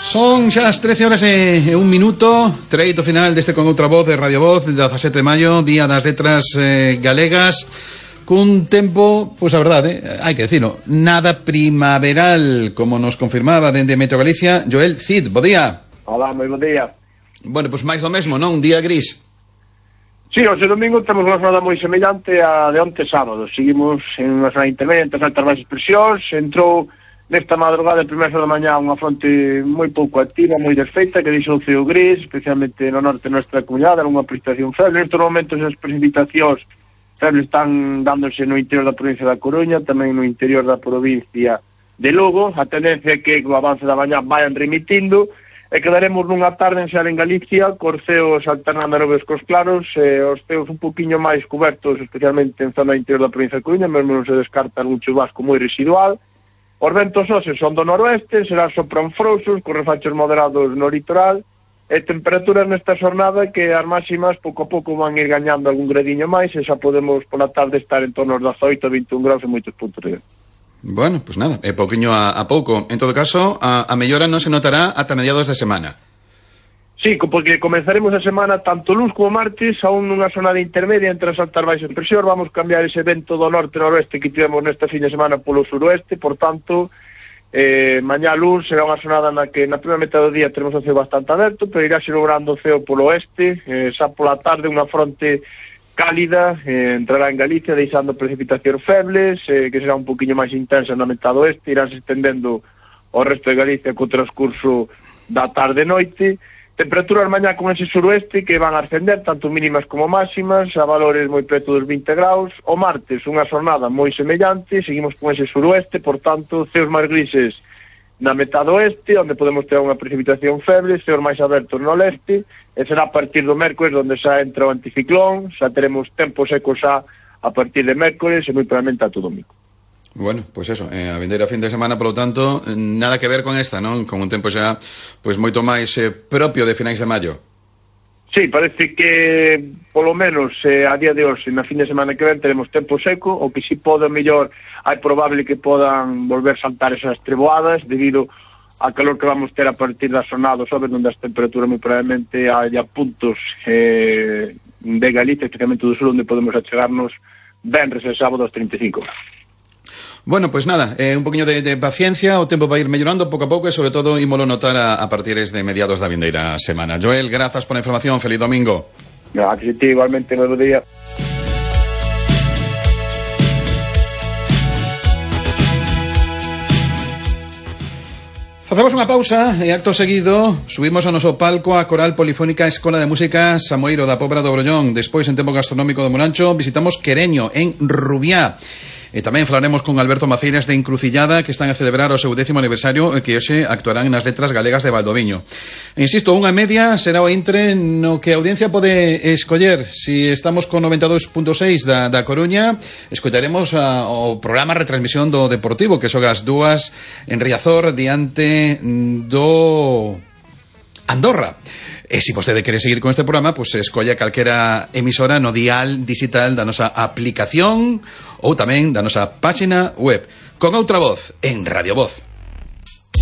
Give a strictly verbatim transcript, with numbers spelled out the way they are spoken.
Son xa as trece horas e un minuto. Treito final deste Con Outra Voz de Radio Voz, dezasete de maio, Día das Letras eh, Galegas, cun tempo, pois a verdade, hai que dicirlo, nada primaveral, como nos confirmaba dende Metro Galicia Joel Cid. Bo día. Hola, moi bo día. Bueno, pois máis do mesmo, non? Un día gris. Sí, hoxe domingo temos unha jornada moi semellante a de onte sábado. Seguimos en unha zona intermedia entre as altas baixas presións. Entrou nesta madrugada, a primeira da mañá, unha fronte moi pouco activa, moi desfeita, que deixou o ceo gris, especialmente no norte da nosa comunidade, unha precipitación feble. Nestes momentos as precipitacións febles están dándose no interior da provincia da Coruña, tamén no interior da provincia de Lugo. A tendencia é que co avance da mañá vayan remitindo, e quedaremos nunha tarde en xeral en Galicia, cos ceos alternando a nubes cos claros, e os ceos un poquinho máis cobertos, especialmente en zona interior da provincia de Coruña, mesmo non se descarta algún chubasco moi residual. Os ventos hoxe son do noroeste, serán sopran frouxos, con refachos moderados no litoral, e temperaturas nesta xornada que as máximas pouco a pouco van ir gañando algún gradiño máis, e xa podemos pola tarde estar en torno aos dezaoito a vinte e un graus en moitos puntos de. Bueno, pois pues nada, é pouquiño a, a pouco. En todo caso, a, a mellora non se notará ata mediados de semana. Sí, porque comenzaremos a semana tanto luns como martes aún nunha zona de intermedia entre as altas baixas presión. Vamos cambiar ese vento do norte-noroeste que tivemos nesta fin de semana polo suroeste, por tanto, eh, mañá luns será unha zonada na que na primeira metade do día teremos o ceo bastante aberto, pero irá logrando o ceo polo oeste, eh, xa pola tarde unha fronte cálida eh, entrará en Galicia deixando precipitacións febles, eh, que será un poquinho máis intensa na metade oeste, irán se estendendo ao resto de Galicia co transcurso da tarde-noite. Temperaturas mañá con ese suroeste que van a ascender, tanto mínimas como máximas, a valores moi preto dos vinte graus. O martes, unha xornada moi semellante, seguimos con ese suroeste, por tanto, ceos máis grises na metade oeste, onde podemos ter unha precipitación feble, ceos máis abertos no leste, e será a partir do mércores onde xa entra o anticiclón, xa teremos tempo seco xa a partir de mércores e moi probablemente a todo domingo. Bueno, pois pues eso, eh, a vindeira fin de semana, polo tanto, nada que ver con esta, non? Con un tempo xa, pois pues, moito máis eh, propio de finais de maio. Sí, parece que, polo menos, eh, a día de hoxe, na fin de semana que ven, teremos tempo seco, o que si pode, mellor, hai probable que podan volver saltar esas treboadas, debido a calor que vamos ter a partir da xornada, sobre onde as temperaturas moi probablemente haya puntos eh, de Galicia, especialmente do sur, onde podemos achegarnos venres e sábado aos treinta e cinco graus. Bueno, pois pues nada, eh, un poquinho de, de paciencia, o tempo vai ir mellorando pouco a pouco e sobre todo ímolo notar a, a partir de mediados da vindeira semana. Joel, grazas por a información, feliz domingo. Gracias a ti, igualmente, nuevo día. Facemos unha pausa e acto seguido subimos ao noso palco a Coral Polifónica Escola de Música Samoiro da Pobra do Brollón. Despois, en tempo gastronómico do Morancho, visitamos Quereño, en Rubiá. E tamén falaremos con Alberto Maceiras de Encrucillada, que están a celebrar o seu décimo aniversario e que hoxe actuarán nas Letras Galegas de Valdoviño. E insisto, unha media será o intre no que a audiencia pode escoller. Si estamos con noventa e dous punto seis da, da Coruña, escoitaremos a, o programa retransmisión do Deportivo, que son as dúas en Riazor diante do Andorra. E se vostede quere seguir con este programa, pois pues, escolla calquera emisora no dial digital da nosa aplicación ou tamén da nosa página web. Con Outra Voz en Radio Voz.